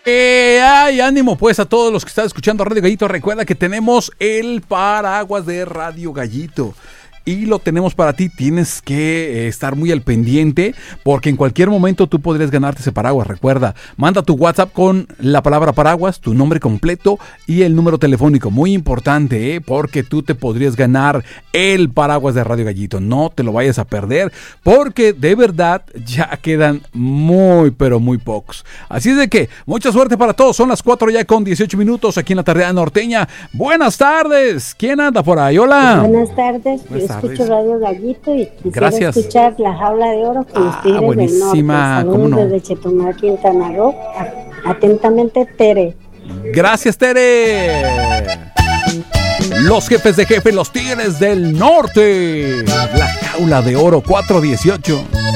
Ay, ánimo pues a todos los que están escuchando Radio Gallito. Recuerda que tenemos el paraguas de Radio Gallito y lo tenemos para ti. Tienes que estar muy al pendiente porque en cualquier momento tú podrías ganarte ese paraguas. Recuerda, manda tu WhatsApp con la palabra paraguas, tu nombre completo y el número telefónico. Muy importante, porque tú te podrías ganar el paraguas de Radio Gallito. No te lo vayas a perder porque de verdad ya quedan muy pero muy pocos. Así es de que mucha suerte para todos. Son las 4 ya con 18 minutos aquí en la Tardeada Norteña. Buenas tardes. ¿Quién anda por ahí? Hola. Buenas tardes. Escucho Radio Gallito y quisiera escuchar La Jaula de Oro con los Tigres buenísima. del Norte. Saludos desde Chetumal, Quintana Roo. Atentamente, Tere. Gracias, Tere. Los jefes de jefe, los Tigres del Norte. La Jaula de Oro 418.